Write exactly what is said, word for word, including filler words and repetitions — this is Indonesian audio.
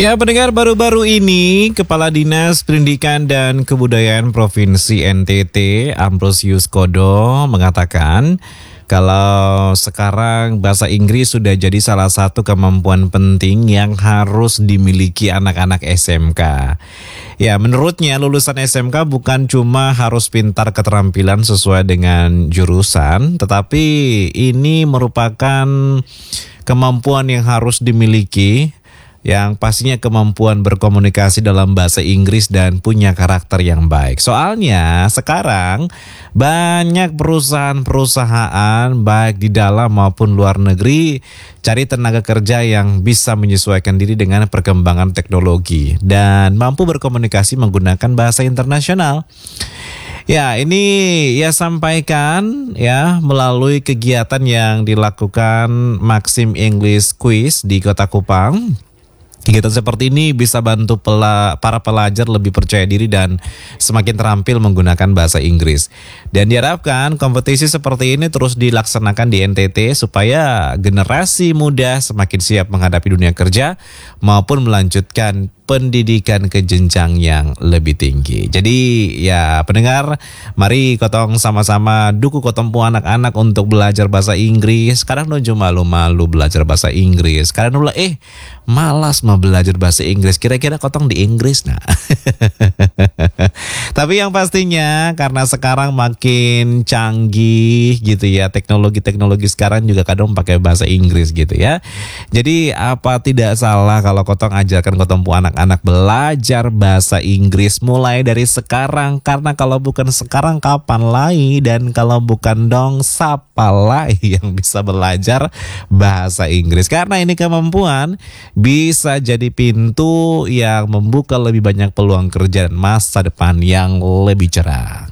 Ya, pendengar, baru-baru ini Kepala Dinas Pendidikan dan Kebudayaan Provinsi N T T, Ambrosius Kodo, mengatakan kalau sekarang bahasa Inggris sudah jadi salah satu kemampuan penting yang harus dimiliki anak-anak S M K. Ya, menurutnya lulusan S M K bukan cuma harus pintar keterampilan sesuai dengan jurusan, tetapi ini merupakan kemampuan yang harus dimiliki, yang pastinya kemampuan berkomunikasi dalam bahasa Inggris dan punya karakter yang baik. Soalnya sekarang banyak perusahaan-perusahaan baik di dalam maupun luar negeri cari tenaga kerja yang bisa menyesuaikan diri dengan perkembangan teknologi dan mampu berkomunikasi menggunakan bahasa internasional. Ya, ini ia sampaikan ya melalui kegiatan yang dilakukan Maxim English Quiz di Kota Kupang. Kegiatan seperti ini bisa bantu pela, para pelajar lebih percaya diri dan semakin terampil menggunakan bahasa Inggris. Dan diharapkan kompetisi seperti ini terus dilaksanakan di N T T supaya generasi muda semakin siap menghadapi dunia kerja maupun melanjutkan pendidikan ke jenjang yang lebih tinggi. Jadi ya pendengar, mari kotong sama-sama duku kotompu anak-anak untuk belajar bahasa Inggris. Sekarang nuju malu-malu belajar bahasa Inggris. Sekarang nula eh malas mau belajar bahasa Inggris. Kira-kira kotong di Inggris nah. Tapi yang pastinya karena sekarang makin canggih gitu ya, teknologi-teknologi sekarang juga kadang pakai bahasa Inggris gitu ya. Jadi apa tidak salah kalau kotong ajarkan kotompu anak anak belajar bahasa Inggris mulai dari sekarang, karena kalau bukan sekarang kapan lagi, dan kalau bukan dong siapa lagi yang bisa belajar bahasa Inggris, karena ini kemampuan bisa jadi pintu yang membuka lebih banyak peluang kerja dan masa depan yang lebih cerah.